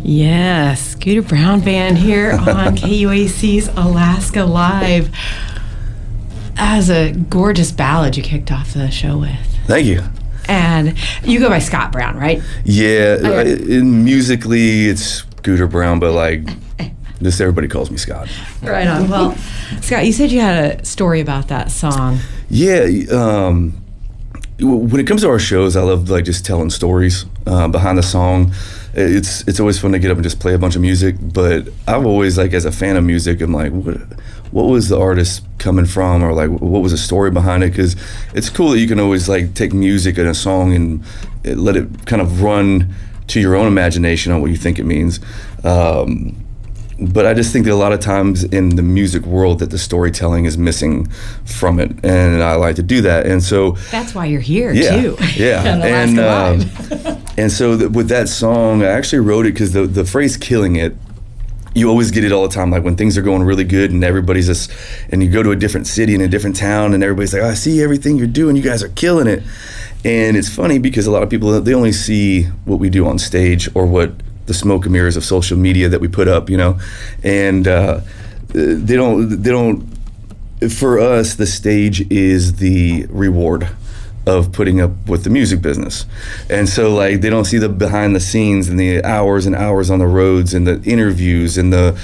Yes, Scooter Brown Band here on KUAC's Alaska Live. As a gorgeous ballad you kicked off the show with. Thank you. And you go by Scott Brown, right? Yeah, musically it's Scooter Brown, but like just everybody calls me Scott. Right on. Well, Scott, you said you had a story about that song. Yeah, when it comes to our shows, I love like just telling stories behind the song. It's always fun to get up and just play a bunch of music, but I've always, like, as a fan of music, I'm like, what was the artist coming from, or like what was the story behind it? Because it's cool that you can always like take music in a song and let it kind of run to your own imagination on what you think it means. But I just think that a lot of times in the music world that the storytelling is missing from it, and I like to do that. And so that's why you're here too. Yeah. And so with that song, I actually wrote it because the phrase "killing it," you always get it all the time. Like when things are going really good and everybody's just, and you go to a different city in a different town and everybody's like, oh, I see everything you're doing. You guys are killing it. And it's funny because a lot of people, they only see what we do on stage or what the smoke and mirrors of social media that we put up, you know, and they don't. For us, the stage is the reward of putting up with the music business, and so like they don't see the behind the scenes and the hours and hours on the roads and the interviews and the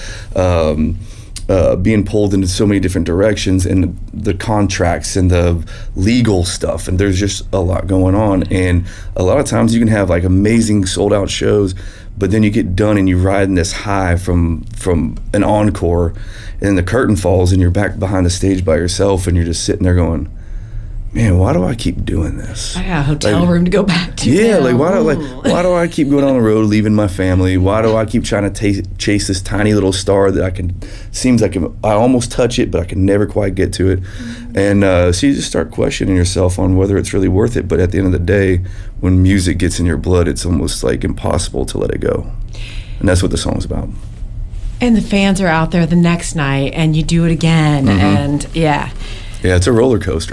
being pulled into so many different directions and the contracts and the legal stuff, and there's just a lot going on. And a lot of times you can have like amazing sold out shows, but then you get done and you ride in this high from an encore, and then the curtain falls and you're back behind the stage by yourself and you're just sitting there going, man, why do I keep doing this? I got a hotel room to go back to. Yeah, now. why do I keep going on the road, leaving my family? Why do I keep trying to chase this tiny little star that seems like I almost touch it, but I can never quite get to it? And so you just start questioning yourself on whether it's really worth it. But at the end of the day, when music gets in your blood, it's almost like impossible to let it go. And that's what the song's about. And the fans are out there the next night, and you do it again, and yeah. Yeah, it's a roller coaster.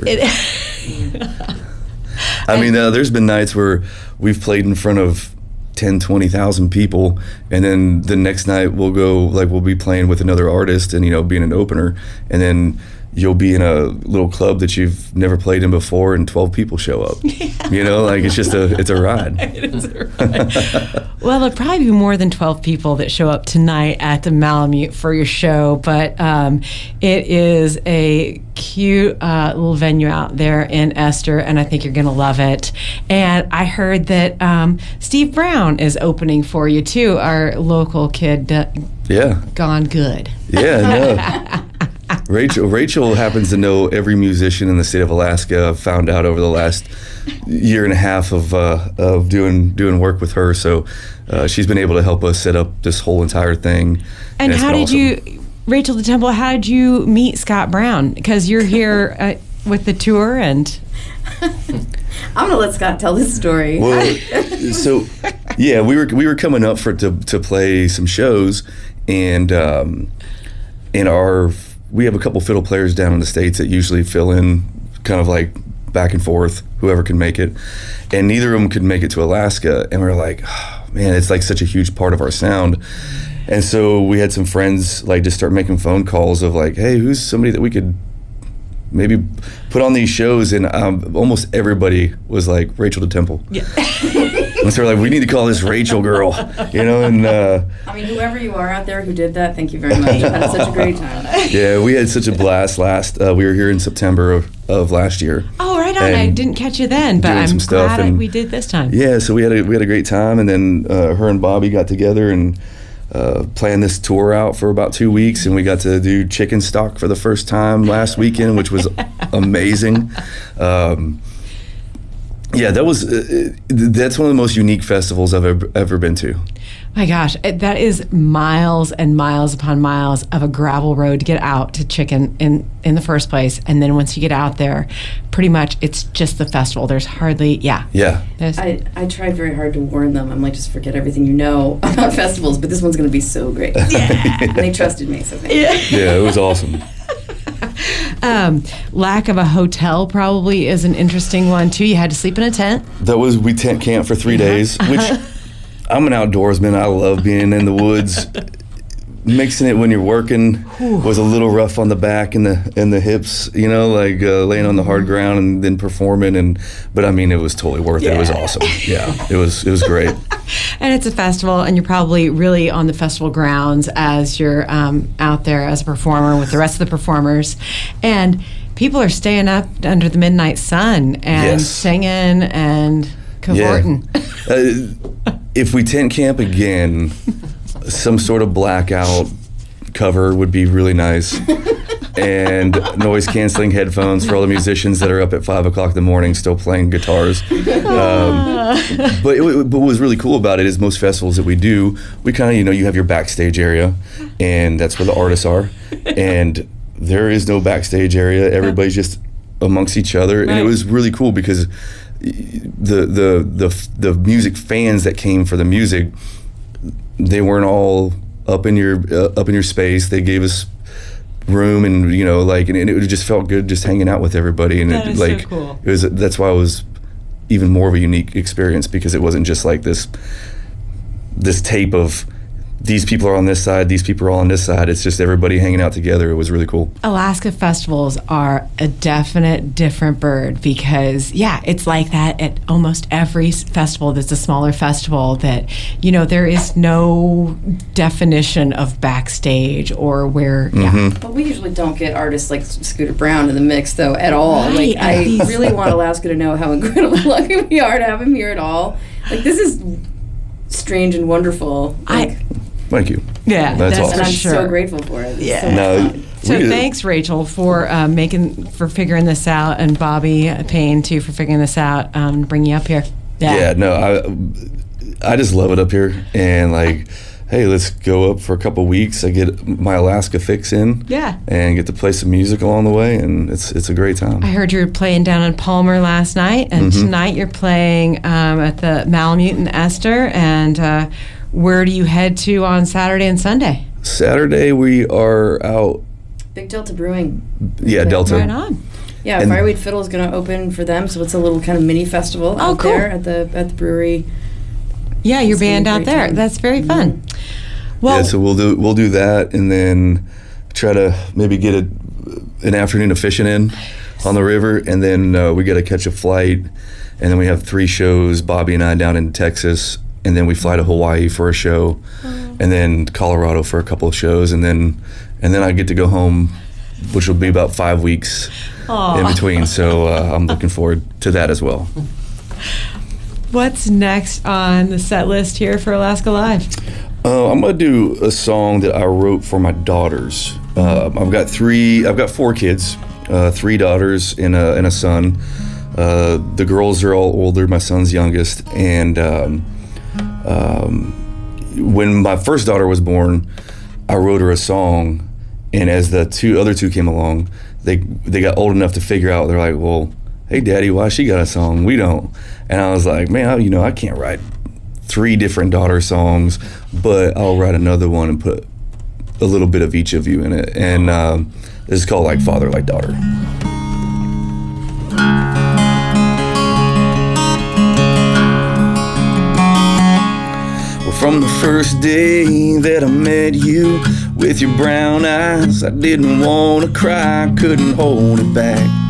I mean, there's been nights where we've played in front of 10, 20,000 people, and then the next night we'll be playing with another artist and, you know, being an opener, and then you'll be in a little club that you've never played in before and 12 people show up. Yeah. You know, like it's a ride. It is a ride. Well, there'll probably be more than 12 people that show up tonight at the Malamute for your show, but it is a cute little venue out there in Esther, and I think you're going to love it. And I heard that Steve Brown is opening for you too, our local kid. Gone good. Yeah, no. Rachel happens to know every musician in the state of Alaska. I've found out over the last year and a half of doing work with her. So she's been able to help us set up this whole entire thing. And how did you, Rachel DeTemple, how did you meet Scott Brown? Because you're here with the tour, and I'm gonna let Scott tell this story. Well, so yeah, we were coming up to play some shows, and we have a couple fiddle players down in the States that usually fill in kind of like back and forth, whoever can make it. And neither of them could make it to Alaska. And we were like, oh, man, it's like such a huge part of our sound. And so we had some friends like just start making phone calls of like, hey, who's somebody that we could maybe put on these shows? And almost everybody was like, Rachel DeTemple. Yeah. And so we're like, we need to call this Rachel girl, you know? And I mean, whoever you are out there who did that, thank you very much. I had such a great time. Yeah, we had such a blast last. We were here in September of last year. Oh, right on. I didn't catch you then, but I'm glad we did this time. Yeah, so we had a great time, and then her and Bobby got together and planned this tour out for about 2 weeks, and we got to do Chicken Stock for the first time last weekend, which was amazing. Yeah, that's one of the most unique festivals I've ever been to. My gosh, that is miles and miles upon miles of a gravel road to get out to Chicken in the first place, and then once you get out there, pretty much it's just the festival. There's hardly, yeah. I tried very hard to warn them. I'm like, just forget everything you know about festivals, but this one's going to be so great. Yeah. And they trusted me, so thank you. Yeah, it was awesome. Lack of a hotel probably is an interesting one too. You had to sleep in a tent. We tent camped for 3 days, which I'm an outdoorsman. I love being in the woods. Mixing it when you're working was a little rough on the back and the hips, you know, like laying on the hard ground and then performing. But I mean, it was totally worth it. It was awesome. Yeah, it was great. And it's a festival, and you're probably really on the festival grounds as you're out there as a performer with the rest of the performers. And people are staying up under the midnight sun and singing and cavorting. Yeah. If we tent camp again, some sort of blackout cover would be really nice. And noise canceling headphones for all the musicians that are up at 5 o'clock in the morning still playing guitars. But what was really cool about it is most festivals that we do, we kind of, you know, you have your backstage area, and that's where the artists are. And there is no backstage area. Everybody's just amongst each other. And it was really cool because the music fans that came for the music, they weren't all up in your space. They gave us room, and you know, like, and it just felt good just hanging out with everybody. And that is like, so cool. That's why it was even more of a unique experience, because it wasn't just like this tape of these people are on this side, these people are all on this side. It's just everybody hanging out together. It was really cool. Alaska festivals are a definite different bird because, yeah, it's like that at almost every festival that's a smaller festival that, you know, there is no definition of backstage or where, But we usually don't get artists like Scooter Brown in the mix, though, at all. Right. Like, I really want Alaska to know how incredibly lucky we are to have him here at all. Like, this is strange and wonderful. Like, Thank you. Yeah, that's awesome. and I'm sure. so grateful for it. It's Yeah. so much fun. So thanks, Rachel, for figuring this out, and Bobby Payne too for figuring this out, bringing you up here. Yeah, no, I just love it up here, and like, hey, let's go up for a couple weeks. I get my Alaska fix in, and get to play some music along the way, and it's a great time. I heard you were playing down in Palmer last night, and tonight you're playing at the Malamute in Esther, and where do you head to on Saturday and Sunday? Saturday we are out. Big Delta Brewing. Yeah, Delta. Right on. Yeah, And Fireweed Fiddle is going to open for them, so it's a little kind of mini festival out cool. there at the brewery. Yeah, your It's gonna band be a out great there. time. That's very fun. Well, Yeah, so we'll do that, and then try to maybe get an afternoon of fishing in on the river, and then we got to catch a flight, and then we have 3 shows, Bobby and I, down in Texas, and then we fly to Hawaii for a show, and then Colorado for a couple of shows, and then I get to go home, which will be about 5 weeks in between. So I'm looking forward to that as well. what's next on the set list here for Alaska Live? I'm gonna do a song that I wrote for my daughters. I've got 4 kids, 3 daughters and a son. The girls are all older. My son's youngest, and when my first daughter was born, I wrote her a song, and as the other two came along, they got old enough to figure out. They're like, "Well, hey, Daddy, why she got a song? We don't." And I was like, "Man, I can't write 3 different daughter songs, but I'll write another one and put a little bit of each of you in it." And this is called Like Father, Like Daughter. From the first day that I met you, with your brown eyes, I didn't want to cry, couldn't hold it back.